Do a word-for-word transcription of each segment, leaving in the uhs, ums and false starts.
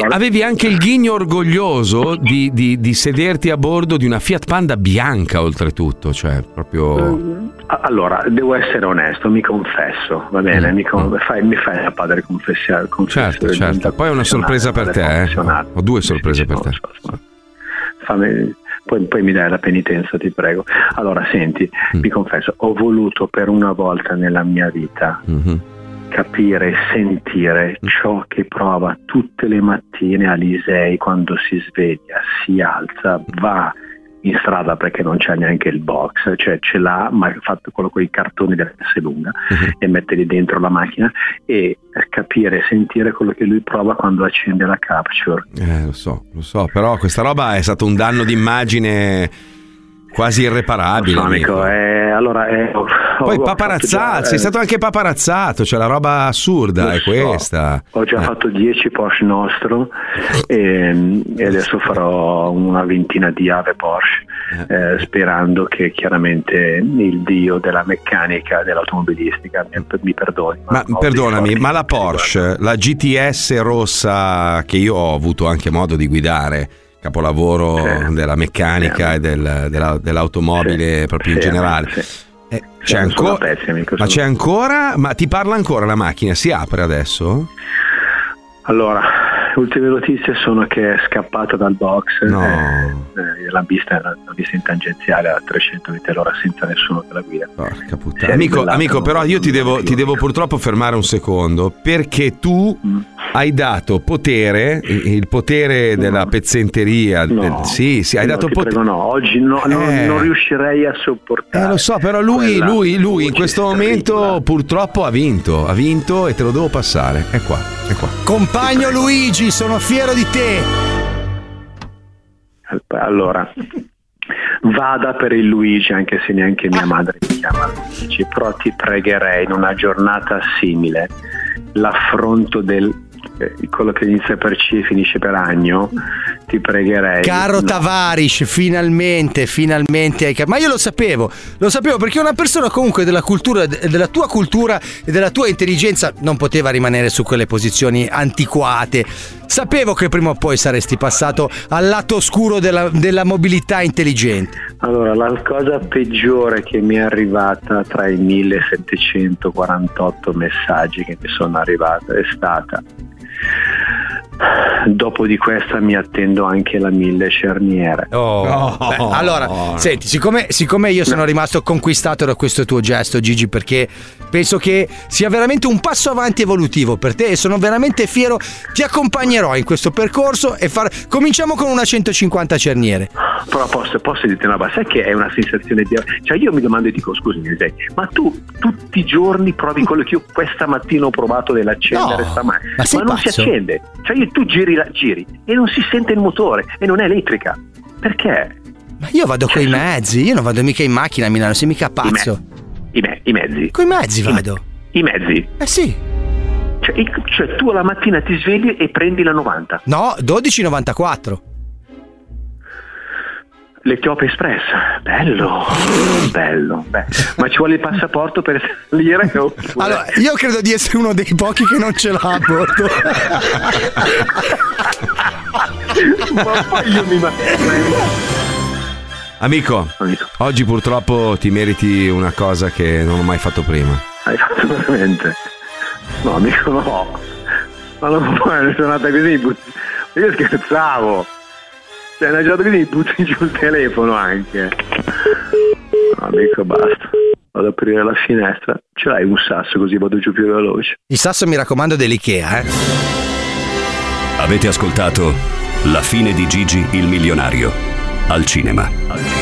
allora, avevi anche il ghigno orgoglioso di, di, di sederti a bordo di una Fiat Panda bianca, oltretutto, cioè proprio. Allora, devo essere onesto, mi confesso, va bene? Mm. Mi, con... fai, mi fai da padre confessare. Certo, certo. Poi ho una sorpresa per te, eh. Ho due sorprese sì, per te. So, Fammi... Poi, poi mi dai la penitenza, ti prego. Allora, senti, mm. mi confesso, ho voluto per una volta nella mia vita mm-hmm. capire e sentire ciò che prova tutte le mattine Alisei quando si sveglia, si alza, va in strada perché non c'è neanche il box, cioè ce l'ha, ma ha fatto quello con i cartoni della S lunga uh-huh. e metterli dentro la macchina e capire e sentire quello che lui prova quando accende la capture. Eh, lo so, lo so, però questa roba è stato un danno d'immagine quasi irreparabile. So, amico, amico. Eh, allora, eh, ho, Poi ho paparazzato, già, sei eh, stato anche paparazzato, cioè la roba assurda è so. questa. Ho già eh. fatto dieci Porsche Nostro e, e adesso farò una ventina di Ave Porsche, eh. Eh, sperando che chiaramente il dio della meccanica dell'automobilistica mi, mi perdoni. Ma, ma perdonami, ma la Porsche, la G T S rossa che io ho avuto anche modo di guidare, capolavoro sì. della meccanica sì. e del, della, dell'automobile sì. proprio sì. in generale. Sì. Eh, c'è ancora, pezzi, amico, ma c'è ancora? Ma ti parla ancora la macchina? Si apre adesso? Allora, le ultime notizie sono che è scappata dal box. No. Eh, eh, l'ha vista, l'ha vista in tangenziale a trecento metri all'ora senza nessuno che la guida. Porca puttana. Amico, amico, però io ti devo, ti devo purtroppo fermare un secondo, perché tu mm. hai dato potere, il potere della pezzenteria. No, del, sì, sì, hai no, dato potere. No, oggi no, eh. non, non riuscirei a sopportare. Eh, lo so, però lui, lui, lui in questo momento terribile. purtroppo ha vinto, ha vinto e te lo devo passare. È qua, è qua. Compagno Luigi, sono fiero di te. Allora, vada per il Luigi, anche se neanche mia madre mi chiama Luigi, però ti pregherei in una giornata simile l'affronto del quello che inizia per C e finisce per Agno, ti pregherei. Caro no. Tavares, finalmente, finalmente hai capito. Ma io lo sapevo, lo sapevo perché una persona comunque della cultura, della tua cultura e della tua intelligenza non poteva rimanere su quelle posizioni antiquate. Sapevo che prima o poi saresti passato al lato oscuro della, della mobilità intelligente. Allora, la cosa peggiore che mi è arrivata tra i millesettecentoquarantotto messaggi che mi sono arrivati è stata: dopo di questa mi attendo anche la mille cerniere. Oh. Oh. Beh, allora, oh. senti, siccome, siccome io sono rimasto conquistato da questo tuo gesto, Gigi, perché penso che sia veramente un passo avanti evolutivo per te e sono veramente fiero, ti accompagnerò in questo percorso e far... cominciamo con una centocinquanta cerniere. Però posso, posso dirti una cosa, sai che è una sensazione di... Cioè io mi domando e dico, scusami, ma tu tutti i giorni provi quello che io questa mattina ho provato dell'accendere no, stamattina, ma, ma non pazzo? si accende. Cioè io, tu giri, la, giri e non si sente il motore e non è elettrica. Perché? Ma io vado cioè, coi mezzi, io non vado mica in macchina a Milano, sei mica pazzo. I, me, i, me, i mezzi. Coi mezzi vado. I, I mezzi? Eh sì. Cioè, i, cioè tu la mattina ti svegli e prendi la novanta? No, dodici novantaquattro. L'Ethiopia Express, bello, bello, bello. Ma ci vuole il passaporto per salire? Oppure... Allora, io credo di essere uno dei pochi che non ce l'ha a bordo. Ma poi io mi Amico, Amico, oggi purtroppo ti meriti una cosa che non ho mai fatto prima. Hai fatto veramente? No, amico, no. Ma non puoi, una giornata così, io scherzavo. Cioè, una giornata così butti giù il telefono anche. No, amico, basta. Vado ad aprire la finestra. Ce l'hai un sasso così vado giù più veloce. Il sasso, mi raccomando, dell'Ikea, eh. Avete ascoltato La fine di Gigi il milionario al cinema. Al cinema.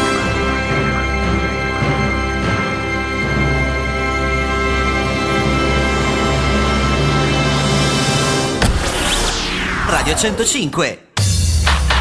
Radio centocinque.